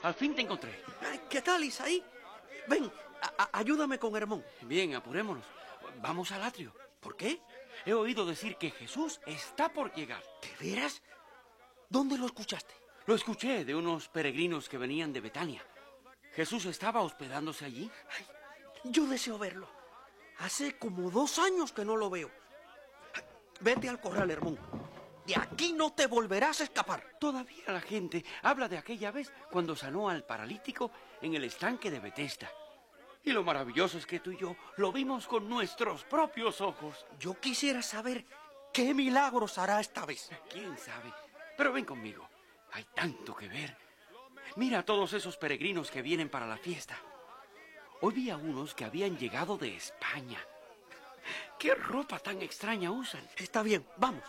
al fin te encontré. Ay, ¿qué tal, Isaí? Ven, ayúdame con Hermón. Bien, apurémonos. Vamos al atrio. ¿Por qué? He oído decir que Jesús está por llegar. ¿De veras? ¿Dónde lo escuchaste? Lo escuché de unos peregrinos que venían de Betania. ¿Jesús estaba hospedándose allí? Ay, yo deseo verlo. Hace como 2 años que no lo veo. Vete al corral, Hermón. De aquí no te volverás a escapar. Todavía la gente habla de aquella vez cuando sanó al paralítico en el estanque de Betesda. Y lo maravilloso es que tú y yo lo vimos con nuestros propios ojos. Yo quisiera saber qué milagros hará esta vez. ¿Quién sabe? Pero ven conmigo. Hay tanto que ver. Mira a todos esos peregrinos que vienen para la fiesta. Hoy vi a unos que habían llegado de España. ¿Qué ropa tan extraña usan? Está bien, vamos.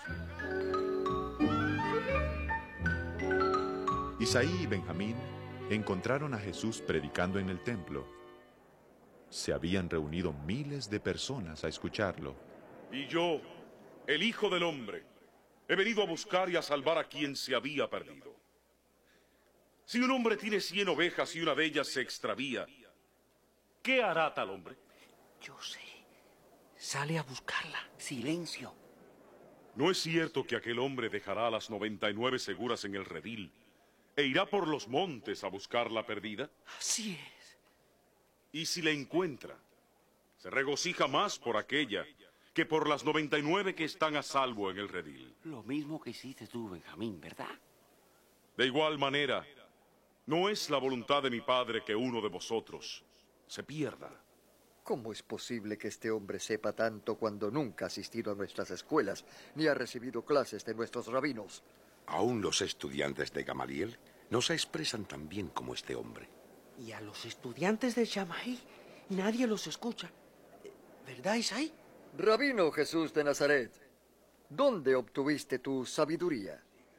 Isaí y Benjamín encontraron a Jesús predicando en el templo. Se habían reunido miles de personas a escucharlo. Y yo, el Hijo del Hombre, he venido a buscar y a salvar a quien se había perdido. Si un hombre tiene 100 ovejas y una de ellas se extravía, ¿qué hará tal hombre? Yo sé. Sale a buscarla. Silencio. ¿No es cierto que aquel hombre dejará a las 99 seguras en el redil e irá por los montes a buscar la perdida? Así es. Y si la encuentra, se regocija más por aquella que por las 99 que están a salvo en el redil. Lo mismo que hiciste tú, Benjamín, ¿verdad? De igual manera, no es la voluntad de mi Padre que uno de vosotros se pierda. ¿Cómo es posible que este hombre sepa tanto cuando nunca ha asistido a nuestras escuelas ni ha recibido clases de nuestros rabinos? Aún los estudiantes de Gamaliel no se expresan tan bien como este hombre. Y a los estudiantes de Shammai nadie los escucha. ¿Verdad, Isaí? Rabino Jesús de Nazaret, ¿dónde obtuviste tu sabiduría?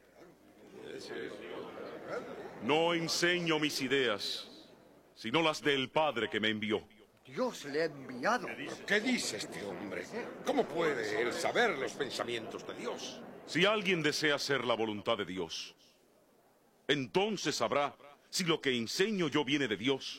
No enseño mis ideas, sino las del Padre que me envió. Dios le ha enviado. ¿Qué dice este hombre? ¿Cómo puede él saber los pensamientos de Dios? Si alguien desea hacer la voluntad de Dios, entonces sabrá si lo que enseño yo viene de Dios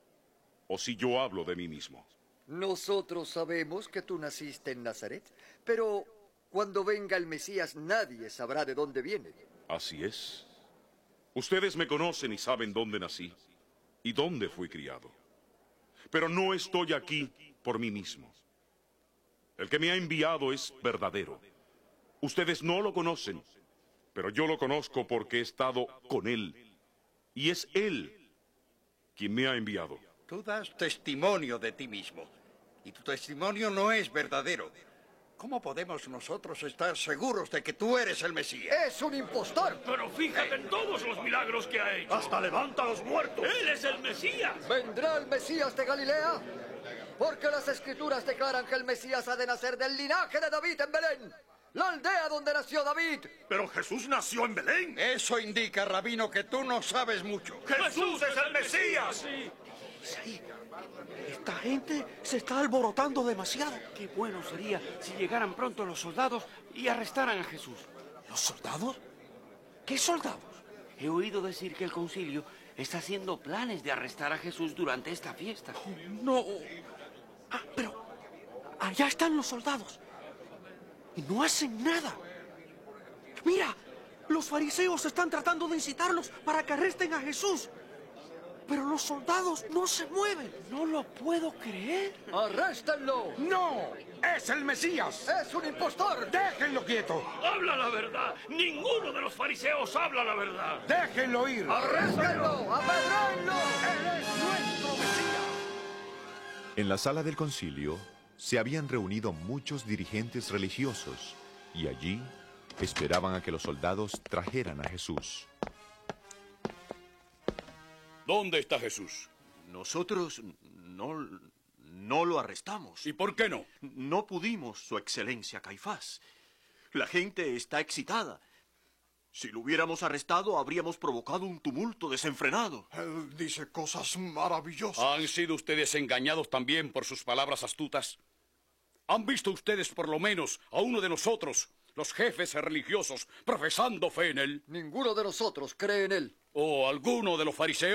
o si yo hablo de mí mismo. Nosotros sabemos que tú naciste en Nazaret, pero cuando venga el Mesías nadie sabrá de dónde viene. Así es. Ustedes me conocen y saben dónde nací y dónde fui criado. Pero no estoy aquí por mí mismo. El que me ha enviado es verdadero. Ustedes no lo conocen, pero yo lo conozco porque he estado con él. Y es él quien me ha enviado. Tú das testimonio de ti mismo, y tu testimonio no es verdadero. ¿Cómo podemos nosotros estar seguros de que tú eres el Mesías? ¡Es un impostor! Pero fíjate en todos los milagros que ha hecho. ¡Hasta levanta a los muertos! ¡Él es el Mesías! ¿Vendrá el Mesías de Galilea? Porque las Escrituras declaran que el Mesías ha de nacer del linaje de David en Belén, la aldea donde nació David. ¡Pero Jesús nació en Belén! Eso indica, rabino, que tú no sabes mucho. ¡Jesús es el Mesías! Isaí, esta gente se está alborotando demasiado. Qué bueno sería si llegaran pronto los soldados y arrestaran a Jesús. ¿Los soldados? ¿Qué soldados? He oído decir que el concilio está haciendo planes de arrestar a Jesús durante esta fiesta. No. Pero allá están los soldados. Y no hacen nada. Mira, los fariseos están tratando de incitarlos para que arresten a Jesús. Pero los soldados no se mueven. No lo puedo creer. ¡Arréstenlo! ¡No! ¡Es el Mesías! ¡Es un impostor! ¡Déjenlo quieto! ¡Habla la verdad! ¡Ninguno de los fariseos habla la verdad! ¡Déjenlo ir! ¡Arréstenlo! ¡Apedréenlo! ¡Él es nuestro Mesías! En la sala del concilio se habían reunido muchos dirigentes religiosos y allí esperaban a que los soldados trajeran a Jesús. ¿Dónde está Jesús? Nosotros no lo arrestamos. ¿Y por qué no? No pudimos, Su Excelencia Caifás. La gente está excitada. Si lo hubiéramos arrestado, habríamos provocado un tumulto desenfrenado. Él dice cosas maravillosas. ¿Han sido ustedes engañados también por sus palabras astutas? ¿Han visto ustedes por lo menos a uno de nosotros, los jefes religiosos, profesando fe en él? Ninguno de nosotros cree en él. ¿O alguno de los fariseos?